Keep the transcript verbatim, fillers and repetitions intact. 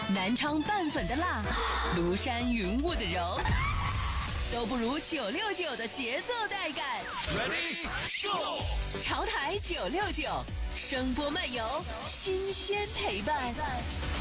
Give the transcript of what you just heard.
南昌拌粉的辣，庐山云雾的柔，都不如九六九的节奏带感。 Ready go！ 潮台九六九，声波漫游，新鲜陪伴。